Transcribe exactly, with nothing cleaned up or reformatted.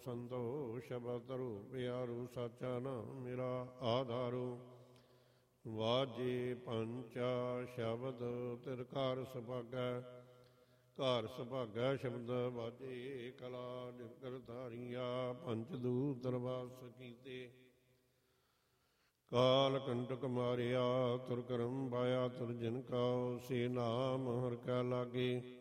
ਸੰਤੋ ਸ਼ਬਦ ਧਰੋ ਪਿਆਰੂ ਸਾਚਾ ਨਾਮ ਮੇਰਾ ਆਧਾਰੋ। ਵਾਜੇ ਪੰਚਾ ਸ਼ਬਦ ਤਿਰ ਘਰ ਸੁਭਾਗੈ, ਘਰ ਸੁਭਾਗੈ ਸ਼ਬਦ ਵਾਜੇ ਕਲਾ ਨਿਰਗਰ ਧਾਰੀਆ। ਪੰਚ ਦੂਤ ਦਰਬਾਸ ਕੀਤੇ ਕਾਲ ਕੰਟਕ ਮਾਰਿਆ, ਤੁਰ ਕਰਮ ਪਾਇਆ ਤੁਰ ਜਿਨ ਕਾ ਸੇ ਨਾਮ ਹਰਿ ਕੈ ਲਾਗੇ।